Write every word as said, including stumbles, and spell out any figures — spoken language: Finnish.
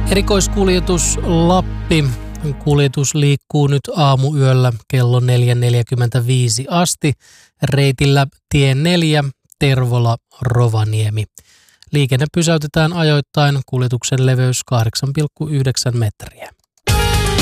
Erikoiskuljetus Lappi. Kuljetus liikkuu nyt aamuyöllä kello neljä neljäkymmentäviisi asti reitillä tie neljä Tervola Rovaniemi. Liikenne pysäytetään ajoittain, kuljetuksen leveys kahdeksan pilkku yhdeksän metriä.